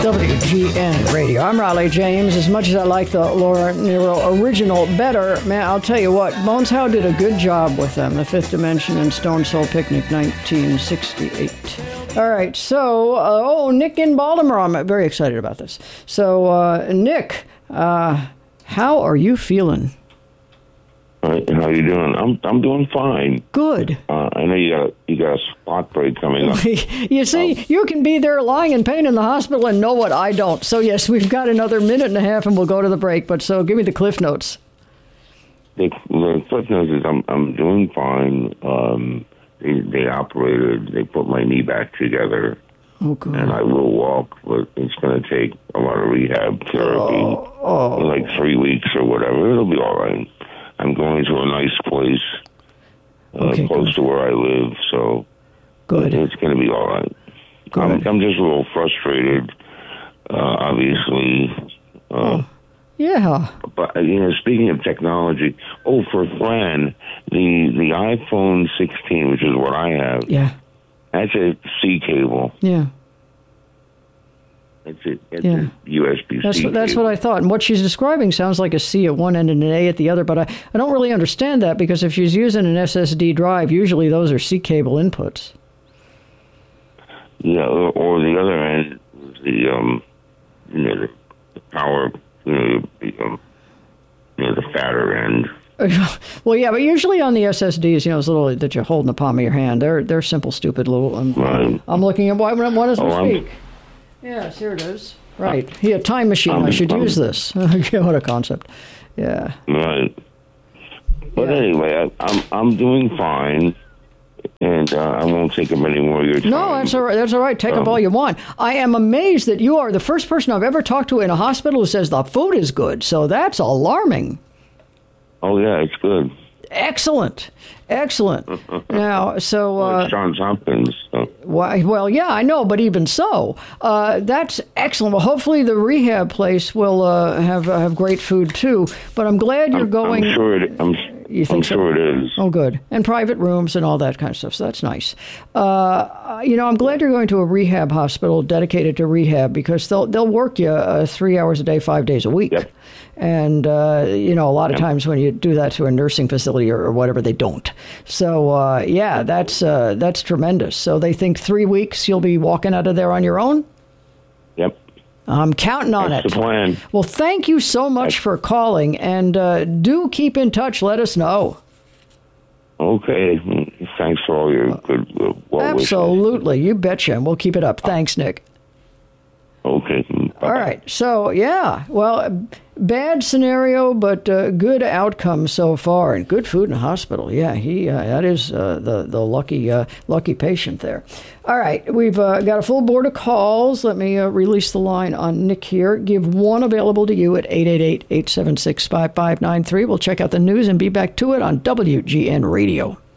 WGN Radio. I'm Raleigh James. As much as I like the Laura Nyro original better, man, I'll tell you what, Bones Howe did a good job with them. The Fifth Dimension and Stone Soul Picnic, 1968. All right, so, Nick in Baltimore. I'm very excited about this. So, Nick, how are you feeling? How you doing? I'm doing fine. Good. I know you got a spot break coming up. You see, you can be there lying in pain in the hospital and know what I don't. So yes, we've got another minute and a half, and we'll go to the break. But so, give me the Cliff Notes. The Cliff Notes is I'm doing fine. They operated. They put my knee back together. Oh, good. And I will walk, but it's going to take a lot of rehab therapy, like 3 weeks or whatever. It'll be all right. I'm going to a nice place close to where I live, so good. It's going to be all right. Good. I'm just a little frustrated, obviously. Yeah. But, speaking of technology, for Fran, the iPhone 16, which is what I have, that's a C cable. Yeah. It's a USB-C. That's what I thought. And what she's describing sounds like a C at one end and an A at the other, but I don't really understand that, because if she's using an SSD drive, usually those are C cable inputs. Yeah, or the other end, the power, the fatter end. Well, yeah, but usually on the SSDs, those little that you hold in the palm of your hand, they're simple, stupid little. I'm looking at what doesn't speak. Yes, here it is. Right. A time machine. I should use this. What a concept. Yeah. Right. But anyway, I'm doing fine, and I won't take up any more of your time. No, that's all right. That's all right. Take up all you want. I am amazed that you are the first person I've ever talked to in a hospital who says the food is good. So that's alarming. Oh, yeah, it's good. Excellent. Now, so... it's Johns Hopkins. So. Well, yeah, I know, but even so, that's excellent. Well, hopefully the rehab place will have great food, too. But I'm glad you're going... I'm sure it is. Oh, good. And private rooms and all that kind of stuff, so that's nice. I'm glad you're going to a rehab hospital dedicated to rehab, because they'll work you 3 hours a day, 5 days a week. Yep. And, a lot of times when you do that to a nursing facility or whatever, they don't. So, that's tremendous. So they think 3 weeks you'll be walking out of there on your own? Yep. I'm counting on it. That's the plan. Well, thank you so much for calling, and do keep in touch. Let us know. Okay. Thanks for all your good well wishes. Absolutely. You betcha. And we'll keep it up. Thanks, Nick. Okay. Bye-bye. All right. So, well, bad scenario, but good outcome so far, and good food in the hospital. Yeah, that is the lucky patient there. All right. We've got a full board of calls. Let me release the line on Nick here. Give one available to you at 888-876-5593. We'll check out the news and be back to it on WGN Radio.